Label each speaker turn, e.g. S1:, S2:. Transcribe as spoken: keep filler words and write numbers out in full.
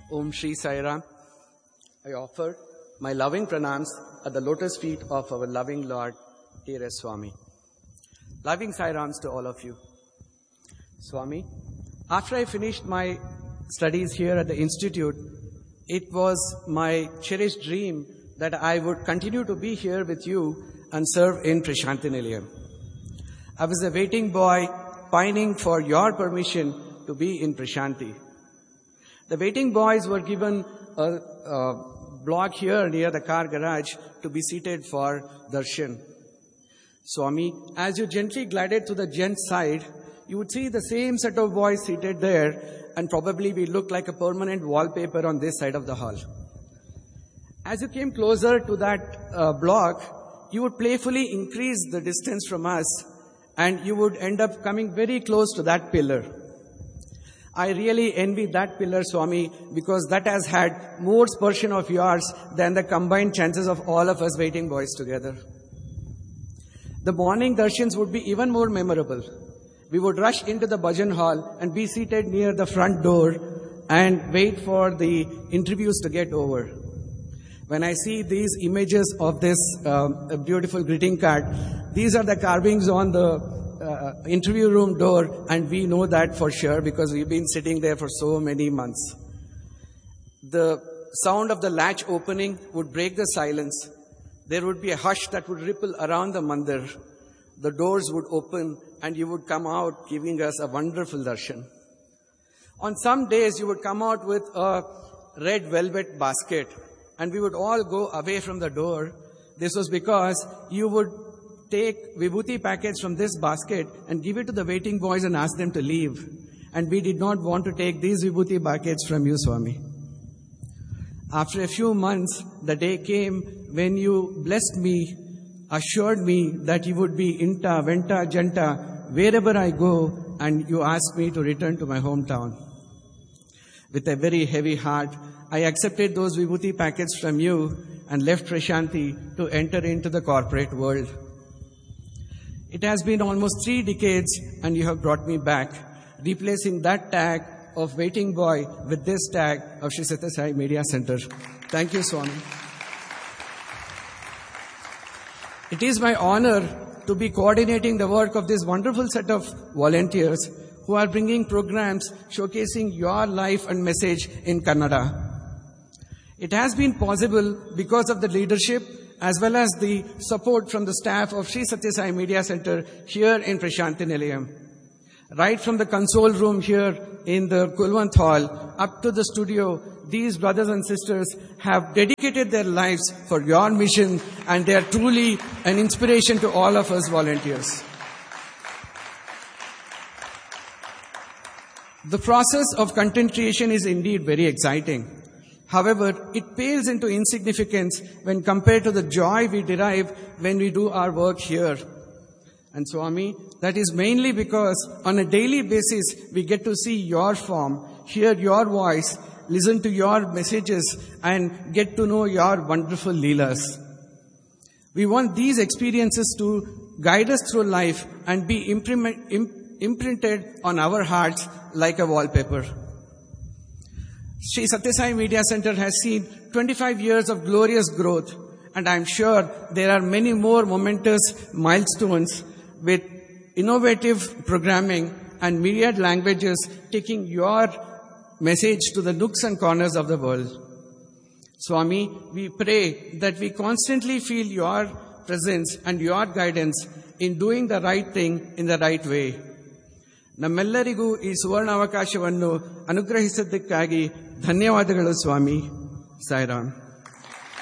S1: Om Shri Sai Ram. I offer my loving pranams at the lotus feet of our loving Lord, A R S Swami. Loving Sai Rams to all of you. Swami, after I finished my studies here at the Institute, it was my cherished dream that I would continue to be here with you and serve in Prashanti Nilayam. I was a waiting boy pining for your permission to be in Prashanti. The waiting boys were given a, a block here near the car garage to be seated for darshan. Swami, as you gently glided to the gent side, you would see the same set of boys seated there, and probably we looked like a permanent wallpaper on this side of the hall. As you came closer to that uh, block, you would playfully increase the distance from us, and you would end up coming very close to that pillar. I really envy that pillar, Swami, because that has had more sparshan of yours than the combined chances of all of us waiting boys together. The morning darshans would be even more memorable. We would rush into the bhajan hall and be seated near the front door and wait for the interviews to get over. When I see these images of this um, beautiful greeting card, these are the carvings on the Uh, interview room door, and we know that for sure because we've been sitting there for so many months. The sound of the latch opening would break the silence. There would be a hush that would ripple around the mandir. The doors would open and you would come out giving us a wonderful darshan. On some days you would come out with a red velvet basket and we would all go away from the door. This was because you would take vibhuti packets from this basket and give it to the waiting boys and ask them to leave. And we did not want to take these vibhuti packets from you, Swami. After a few months, the day came when you blessed me, assured me that you would be inta, venta, janta, wherever I go, and you asked me to return to my hometown. With a very heavy heart, I accepted those vibhuti packets from you and left Prashanti to enter into the corporate world. It has been almost three decades and you have brought me back, replacing that tag of waiting boy with this tag of Sri Sathya Sai Media Center. Thank you, Swami. It is my honor to be coordinating the work of this wonderful set of volunteers who are bringing programs showcasing your life and message in Kannada. It has been possible because of the leadership as well as the support from the staff of Sri Sathya Sai Media Center here in Prashanti Nilayam. Right from the console room here in the Kulwant Hall up to the studio, these brothers and sisters have dedicated their lives for your mission, and they are truly an inspiration to all of us volunteers. The process of content creation is indeed very exciting. However, it pales into insignificance when compared to the joy we derive when we do our work here. And Swami, that is mainly because on a daily basis we get to see your form, hear your voice, listen to your messages, and get to know your wonderful leelas. We want these experiences to guide us through life and be imprint, imprinted on our hearts like a wallpaper. Sri Sathya Sai Media Center has seen twenty-five years of glorious growth, and I'm sure there are many more momentous milestones with innovative programming and myriad languages taking your message to the nooks and corners of the world. Swami, we pray that we constantly feel your presence and your guidance in doing the right thing in the right way. ನಮ್ಮೆಲ್ಲರಿಗೂ ಈ ಸುವರ್ಣಾವಕಾಶವನ್ನು ಅನುಗ್ರಹಿಸಿದ್ದಕ್ಕಾಗಿ ಧನ್ಯವಾದಗಳು ಸ್ವಾಮಿ. ಸಾಯಿರಾಮ್.